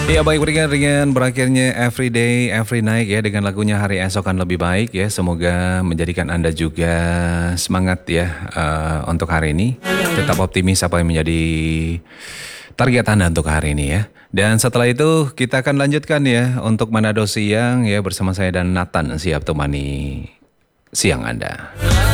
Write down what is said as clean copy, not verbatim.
Ya baik, dengan berakhirnya Everyday, Every Night ya dengan lagunya Hari Esok Akan Lebih Baik ya. Semoga menjadikan Anda juga semangat ya untuk hari ini. Tetap optimis apa yang menjadi target Anda untuk hari ini ya. Dan setelah itu kita akan lanjutkan ya untuk Manado Siang ya bersama saya dan Nathan siap temani siang Anda.